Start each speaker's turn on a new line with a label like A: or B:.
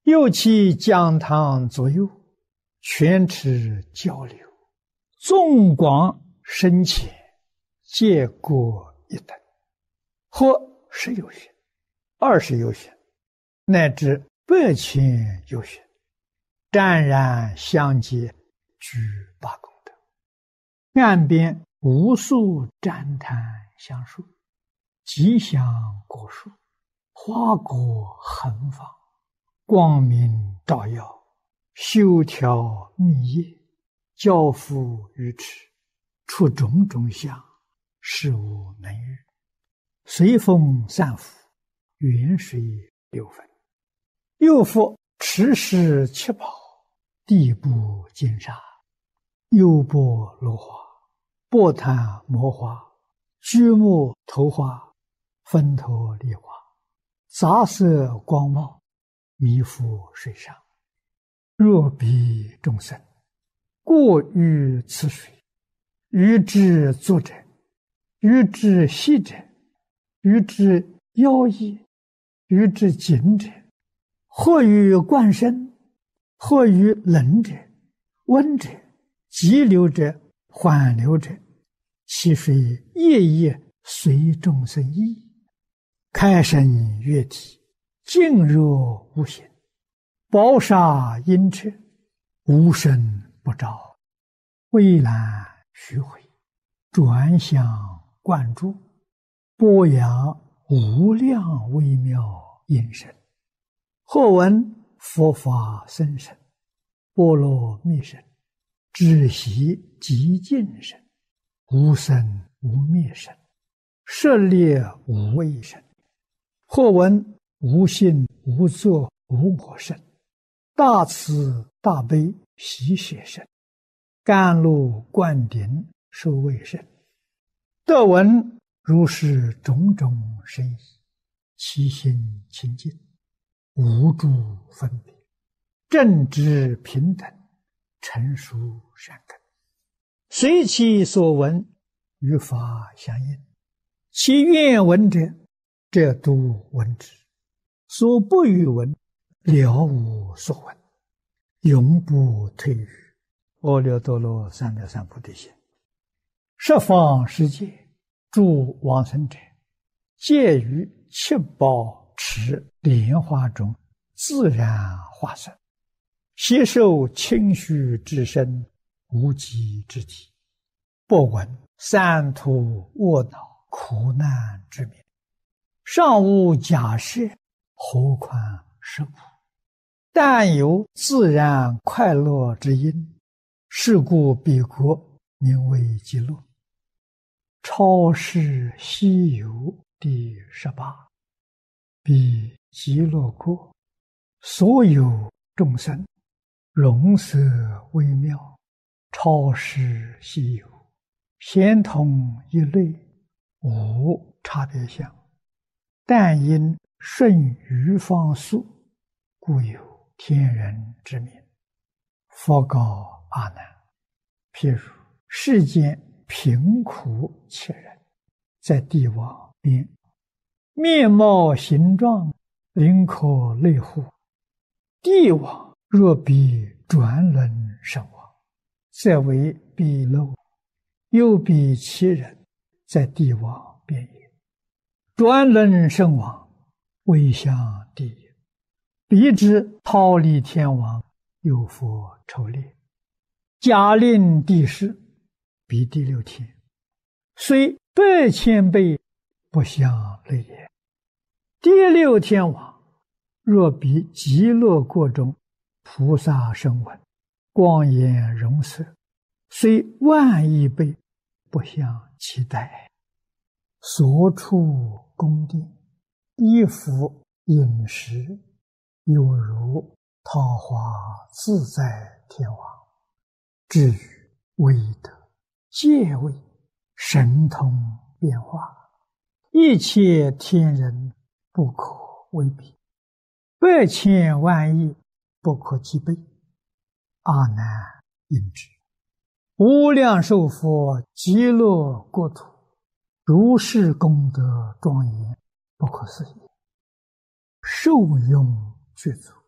A: 右其讲堂左右，全持交流，纵广深浅，皆各一等，或10有寻、20有寻，乃至100千有寻，湛然相接，具8功德。岸边无数赞叹相述，吉祥果树，花果横放，光明照耀，修条密叶，交付于池，出种种相，事无能喻。随风散伏，远水流分。又复池石七宝，地部金沙，优波罗花，波檀摩花，居木头花，分头梨花，杂色光茂，弥覆水上。若彼众生过于此水，于之足者，于之膝者，于之腰翼，于之颈者，或于冠身，或于冷者、温者、急流者、缓流者，其水夜夜随众生意，开深悦体，静若无形，宝沙阴彻，无声不照，微澜虚回，转向灌注，播扬无量微妙音声。或闻佛法深深，波罗蜜声，止息极静声，无生无灭声，舍猎无畏声。或闻无性无作无我声，大慈大悲喜舍声，甘露灌顶受卫声。得闻如是种种深意，其心清净，无诸分别，正直平等，成熟善根。随其所闻，与法相应。其愿闻者，则度闻之；所不欲闻，了无所闻，永不退于阿耨多罗三藐三菩提心。十方世界诸往生者，皆于七宝池莲花中自然化身，悉受清虚之身，无极之体，不闻三途卧恼苦难之名，尚无假设，何况实苦？但有自然快乐之因，是故彼国名为极乐。超世西游第18。彼极乐国，所有众生，容色微妙，超世西游，咸同一类，无差别相。但因顺于方速，故有天人之名。佛告阿难：譬如世间贫苦切人，在地网边，面貌形状，灵可类乎？地网若比转轮身亡，则为彼漏；又比其人，在地网边也。转轮身亡，未向地也。彼之逃离天网，有佛抽猎，假令地势，彼第6天，虽100千倍，不相类也。第6天网，若比极乐国中菩萨声闻，光颜容色，虽10000亿倍，不相期待。所处宫殿，衣服饮食，有如桃花自在天王。至于威德、戒位、神通变化，一切天人不可为比，100千万亿不可计备。阿难应知，无量寿佛极乐国土，如是功德庄严，不可思议，受用具足。